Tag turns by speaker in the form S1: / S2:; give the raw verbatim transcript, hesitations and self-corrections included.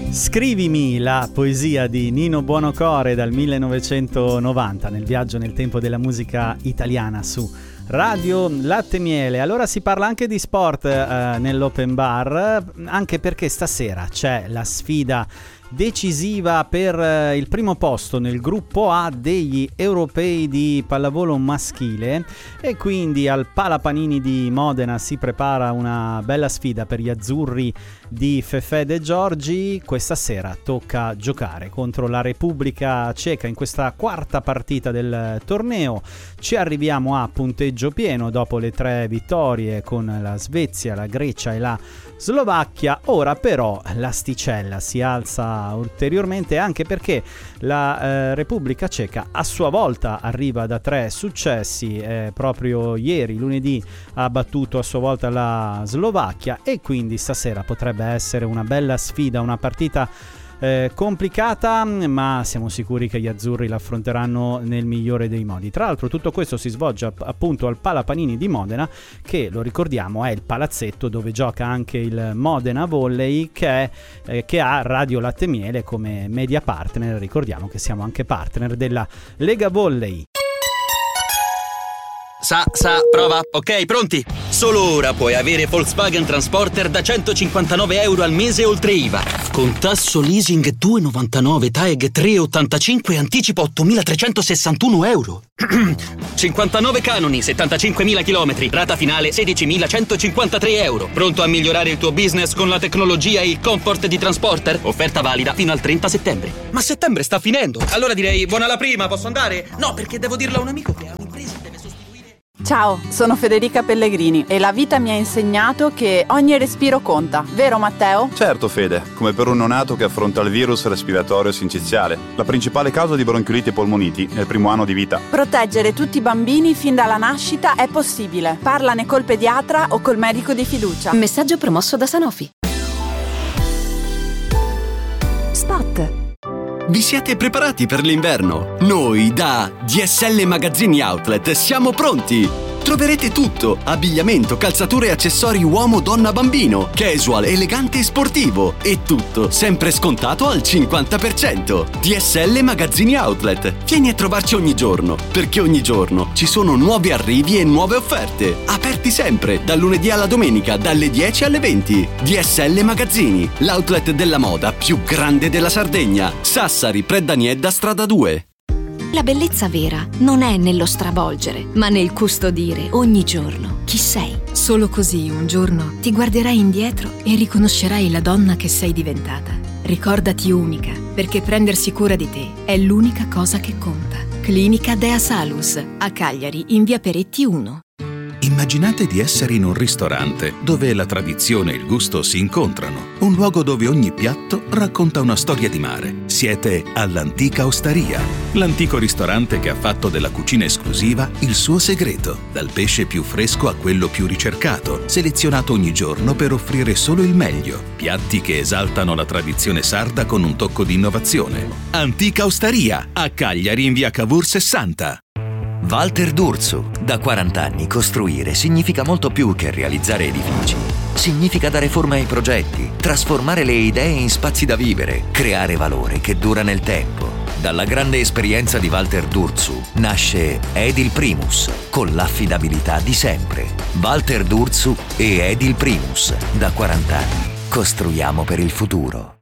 S1: Scrivimi, la poesia di Nino Buonocore dal millenovecentonovanta nel viaggio nel tempo della musica italiana su Radio Latte e Miele. Allora si parla anche di sport eh, nell'open bar, anche perché stasera c'è la sfida decisiva per eh, il primo posto nel gruppo A degli europei di pallavolo maschile, e quindi al Palapanini di Modena si prepara una bella sfida per gli azzurri di Fefè De Giorgi. Questa sera tocca giocare contro la Repubblica Ceca in questa quarta partita del torneo. Ci arriviamo a punteggio pieno dopo le tre vittorie con la Svezia, la Grecia e la Slovacchia. Ora però l'asticella si alza ulteriormente, anche perché la eh, Repubblica Ceca a sua volta arriva da tre successi. Eh, proprio ieri, lunedì, ha battuto a sua volta la Slovacchia, e quindi stasera potrebbe essere una bella sfida, una partita Eh, complicata, ma siamo sicuri che gli azzurri l'affronteranno nel migliore dei modi. Tra l'altro tutto questo si svolge app- appunto al Palapanini di Modena, che, lo ricordiamo, è il palazzetto dove gioca anche il Modena Volley, che, è, eh, che ha Radio Latte e Miele come media partner. Ricordiamo che siamo anche partner della Lega Volley.
S2: Sa, sa, prova, ok, pronti? Solo ora puoi avere Volkswagen Transporter da centocinquantanove euro al mese oltre I V A, con tasso leasing due virgola novantanove, T A E G tre virgola ottantacinque e anticipo ottomilatrecentosessantuno euro. cinquantanove canoni, settantacinquemila chilometri, rata finale sedicimilacentocinquantatré euro. Pronto a migliorare il tuo business con la tecnologia e il comfort di Transporter? Offerta valida fino al trenta settembre. Ma settembre sta finendo, allora direi buona la prima, posso andare? No, perché devo dirlo a un amico che ha un'impresa e deve sostituire.
S3: Ciao, sono Federica Pellegrini e la vita mi ha insegnato che ogni respiro conta, vero Matteo?
S4: Certo Fede, come per un neonato che affronta il virus respiratorio sinciziale, la principale causa di bronchioliti e polmoniti nel primo anno di vita.
S3: Proteggere tutti i bambini fin dalla nascita è possibile. Parlane col pediatra o col medico di fiducia.
S5: Messaggio promosso da Sanofi. Spot.
S6: Vi siete preparati per l'inverno? Noi da D S L Magazzini Outlet siamo pronti! Troverete tutto: abbigliamento, calzature e accessori uomo, donna, bambino, casual, elegante e sportivo, e tutto sempre scontato al cinquanta per cento. D S L Magazzini Outlet. Vieni a trovarci ogni giorno, perché ogni giorno ci sono nuovi arrivi e nuove offerte. Aperti sempre, dal lunedì alla domenica, dalle dieci alle venti. D S L Magazzini, l'outlet della moda più grande della Sardegna. Sassari, Preddaniedda, strada due.
S5: La bellezza vera non è nello stravolgere, ma nel custodire ogni giorno chi sei.
S7: Solo così un giorno ti guarderai indietro e riconoscerai la donna che sei diventata. Ricordati unica, perché prendersi cura di te è l'unica cosa che conta. Clinica Dea Salus, a Cagliari, in via Peretti uno.
S8: Immaginate di essere in un ristorante dove la tradizione e il gusto si incontrano. Un luogo dove ogni piatto racconta una storia di mare. Siete all'Antica Osteria, l'antico ristorante che ha fatto della cucina esclusiva il suo segreto. Dal pesce più fresco a quello più ricercato, selezionato ogni giorno per offrire solo il meglio. Piatti che esaltano la tradizione sarda con un tocco di innovazione. Antica Osteria, a Cagliari in via Cavour sessanta.
S9: Walter D'Urso. Da quaranta anni costruire significa molto più che realizzare edifici. Significa dare forma ai progetti, trasformare le idee in spazi da vivere, creare valore che dura nel tempo. Dalla grande esperienza di Walter D'Urso nasce Edil Primus, con l'affidabilità di sempre. Walter D'Urso e Edil Primus. Da quaranta anni costruiamo per il futuro.